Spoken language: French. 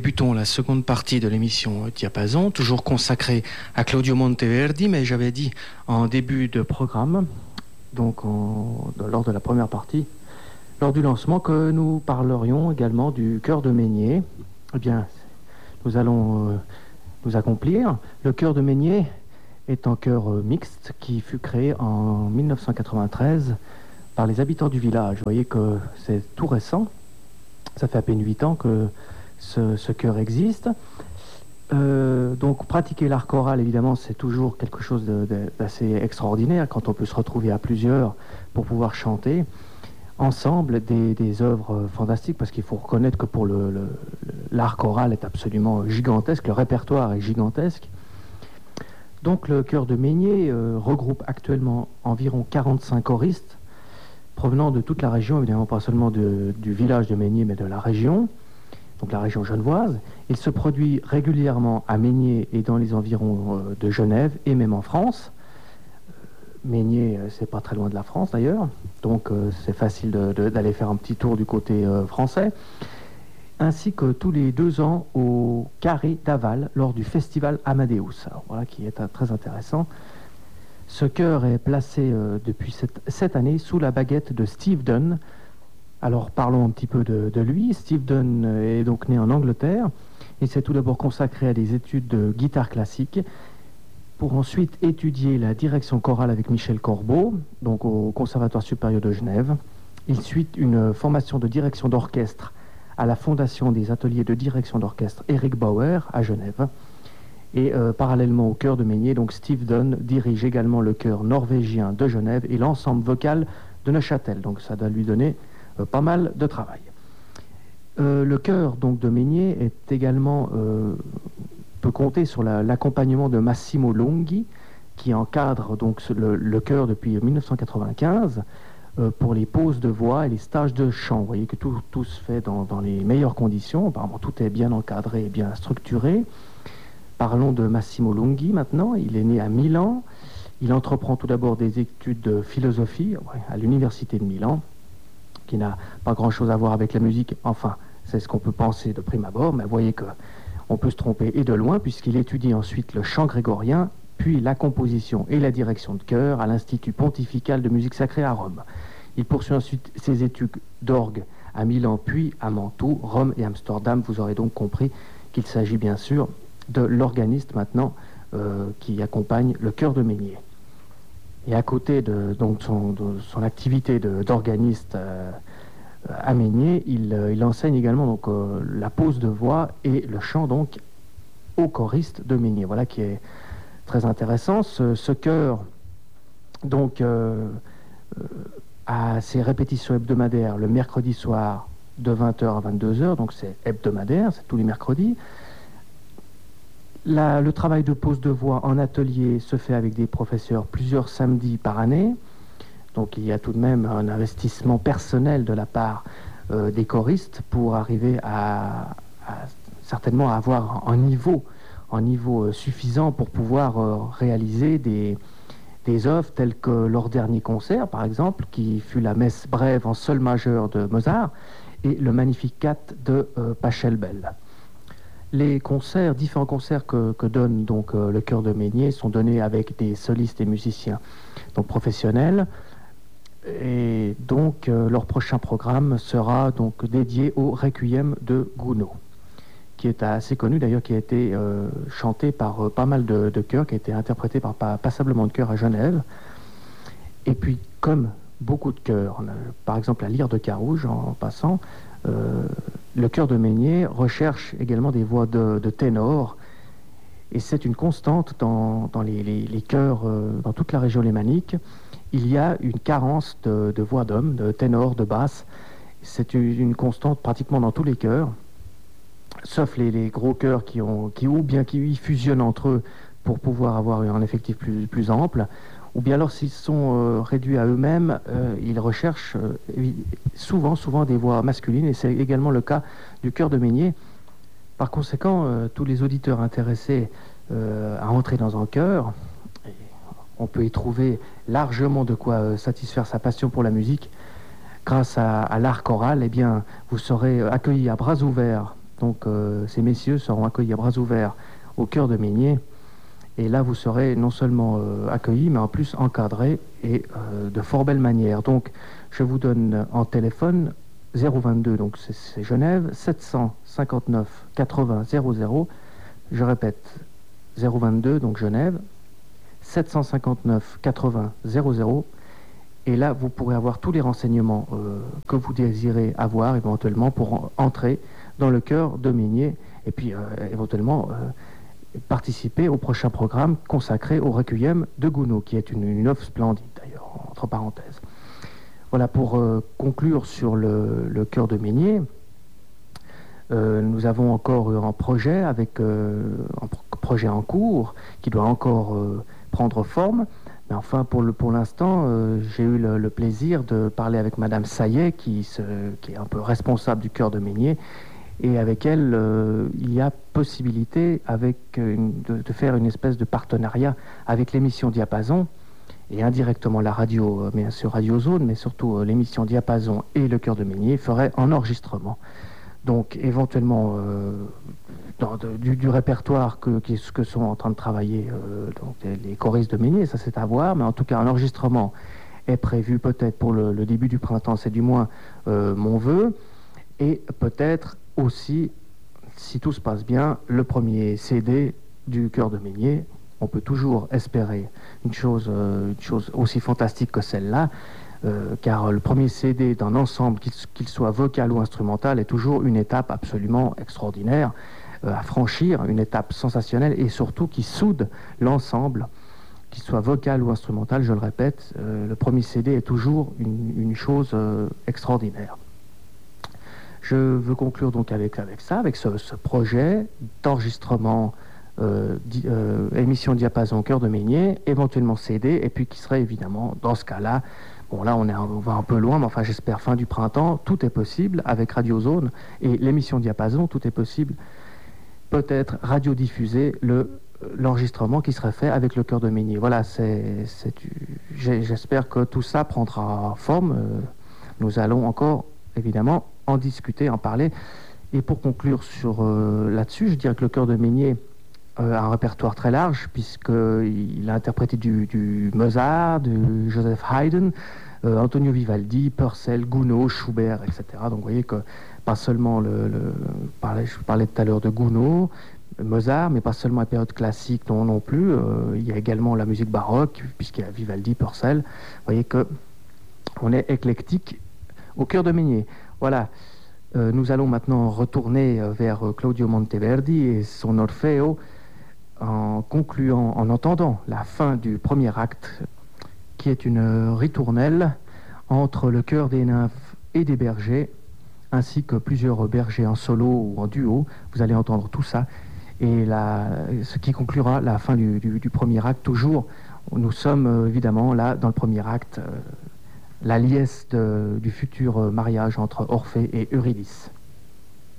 Débutons la seconde partie de l'émission Diapason, toujours consacrée à Claudio Monteverdi, mais j'avais dit en début de programme, donc lors de la première partie, lors du lancement, que nous parlerions également du chœur de Meignier. Eh bien, nous allons nous accomplir. Le chœur de Meignier est un chœur mixte qui fut créé en 1993 par les habitants du village. Vous voyez que c'est tout récent, ça fait à peine 8 ans que ce chœur existe. Donc pratiquer l'art choral, évidemment, c'est toujours quelque chose d'assez extraordinaire quand on peut se retrouver à plusieurs pour pouvoir chanter ensemble des œuvres fantastiques, parce qu'il faut reconnaître que pour l'art choral est absolument gigantesque, le répertoire est gigantesque. Donc le chœur de Meignier regroupe actuellement environ 45 choristes provenant de toute la région, évidemment pas seulement du village de Meignier, mais de la région, donc la région genevoise. Il se produit régulièrement à Meignier et dans les environs de Genève, et même en France. Meignier, c'est pas très loin de la France d'ailleurs, donc c'est facile d'aller faire un petit tour du côté français, ainsi que tous les 2 ans au Carré d'Aval lors du festival Amadeus. Alors voilà, qui est très intéressant. Ce chœur est placé depuis cette année sous la baguette de Steve Dunn. Alors parlons un petit peu de lui. Steve Dunn est donc né en Angleterre. Il s'est tout d'abord consacré à des études de guitare classique, pour ensuite étudier la direction chorale avec Michel Corbeau, donc au Conservatoire supérieur de Genève. Il suit une formation de direction d'orchestre à la Fondation des ateliers de direction d'orchestre Eric Bauer à Genève. Et parallèlement au chœur de Meignier, donc Steve Dunn dirige également le chœur norvégien de Genève et l'ensemble vocal de Neuchâtel. Donc ça doit lui donner pas mal de travail. Le chœur donc de Meignier est également peut compter sur l'accompagnement de Massimo Longhi, qui encadre donc le chœur depuis 1995 pour les pauses de voix et les stages de chant. Vous voyez que tout se fait dans les meilleures conditions. Apparemment, tout est bien encadré et bien structuré. Parlons de Massimo Longhi maintenant. Il est né à Milan. Il entreprend tout d'abord des études de philosophie à l'université de Milan, qui n'a pas grand-chose à voir avec la musique. Enfin, c'est ce qu'on peut penser de prime abord, mais vous voyez que on peut se tromper et de loin, puisqu'il étudie ensuite le chant grégorien, puis la composition et la direction de chœur à l'Institut pontifical de musique sacrée à Rome. Il poursuit ensuite ses études d'orgue à Milan, puis à Mantoue, Rome et Amsterdam. Vous aurez donc compris qu'il s'agit bien sûr de l'organiste maintenant qui accompagne le chœur de Meignier. Et à côté de son activité d'organiste à Meignier, il enseigne également donc la pose de voix et le chant donc aux choristes de Meignier. Voilà qui est très intéressant. Ce chœur donc a ses répétitions hebdomadaires le mercredi soir de 20h à 22h, donc c'est hebdomadaire, c'est tous les mercredis. Le travail de pose de voix en atelier se fait avec des professeurs plusieurs samedis par année. Donc il y a tout de même un investissement personnel de la part des choristes pour arriver à certainement avoir un niveau suffisant pour pouvoir réaliser des œuvres telles que leur dernier concert, par exemple, qui fut la messe brève en sol majeur de Mozart et le Magnificat de Pachelbel. Les concerts, différents concerts que donne donc le chœur de Meignier sont donnés avec des solistes et musiciens donc professionnels. Et donc leur prochain programme sera donc dédié au Requiem de Gounod, qui est assez connu d'ailleurs, qui a été chanté par pas mal de chœurs, qui a été interprété par passablement de chœurs à Genève. Et puis comme beaucoup de chœurs, par exemple la Lyre de Carouge en passant, le chœur de Meignier recherche également des voix de ténor, et c'est une constante dans les chœurs dans toute la région lémanique. Il y a une carence de voix d'hommes, de ténors, de basses. C'est une constante pratiquement dans tous les chœurs, sauf les gros chœurs qui fusionnent entre eux pour pouvoir avoir un effectif plus ample, ou bien alors s'ils sont réduits à eux-mêmes, ils recherchent souvent des voix masculines, et c'est également le cas du chœur de Meignier. Par conséquent, tous les auditeurs intéressés à entrer dans un chœur, on peut y trouver largement de quoi satisfaire sa passion pour la musique grâce à l'art choral. Eh bien, vous serez accueillis à bras ouverts Donc ces messieurs seront accueillis à bras ouverts au cœur de Migné. Et là, vous serez non seulement accueillis, mais en plus encadrés et de fort belle manière. Donc, je vous donne en téléphone 022, donc c'est Genève, 759 80 00. Je répète, 022, donc Genève, 759 80 00. Et là, vous pourrez avoir tous les renseignements que vous désirez avoir éventuellement pour entrer dans le cœur de Migné et puis éventuellement participer au prochain programme consacré au Requiem de Gounod, qui est une œuvre splendide d'ailleurs, entre parenthèses. Voilà, pour conclure sur le cœur de Migné, nous avons encore un projet projet en cours qui doit encore prendre forme. Mais enfin, pour l'instant, j'ai eu le plaisir de parler avec Madame Saillet, qui est un peu responsable du cœur de Migné, et avec elle, il y a possibilité de faire une espèce de partenariat avec l'émission Diapason, et indirectement la radio, bien sûr Radio Zone, mais surtout l'émission Diapason et le Cœur de Migné feraient un enregistrement. Donc éventuellement du répertoire que sont en train de travailler donc les choristes de Migné, ça c'est à voir, mais en tout cas un enregistrement est prévu peut-être pour le début du printemps, c'est du moins mon vœu, et peut-être aussi, si tout se passe bien, le premier CD du Cœur de Migné. On peut toujours espérer une chose aussi fantastique que celle-là, car le premier CD d'un ensemble, qu'il soit vocal ou instrumental, est toujours une étape absolument extraordinaire à franchir, une étape sensationnelle et surtout qui soude l'ensemble, qu'il soit vocal ou instrumental, je le répète, le premier CD est toujours une chose extraordinaire. Je veux conclure donc avec ce projet d'enregistrement émission Diapason Cœur de Migné, éventuellement CD, et puis qui serait évidemment, dans ce cas-là, bon là on va un peu loin, mais enfin j'espère fin du printemps, tout est possible avec Radio Zone et l'émission Diapason, tout est possible. Peut-être radiodiffuser l'enregistrement qui serait fait avec le Cœur de Migné. Voilà, j'espère que tout ça prendra forme. Nous allons encore évidemment en discuter, en parler. Et pour conclure là-dessus, je dirais que le Cœur de Migné a un répertoire très large, puisqu'il a interprété du Mozart, du Joseph Haydn, Antonio Vivaldi, Purcell, Gounod, Schubert, etc. Donc vous voyez que pas seulement je parlais tout à l'heure de Gounod, Mozart, mais pas seulement la période classique non plus. Il y a également la musique baroque, puisqu'il y a Vivaldi, Purcell. Vous voyez que on est éclectique au Cœur de Migné. Voilà. Nous allons maintenant retourner vers Claudio Monteverdi et son Orfeo en concluant, en entendant la fin du premier acte, qui est une ritournelle entre le chœur des nymphes et des bergers, ainsi que plusieurs bergers en solo ou en duo. Vous allez entendre tout ça. Et ce qui conclura la fin du premier acte, toujours, nous sommes évidemment là dans le premier acte, la liesse du futur mariage entre Orphée et Eurydice.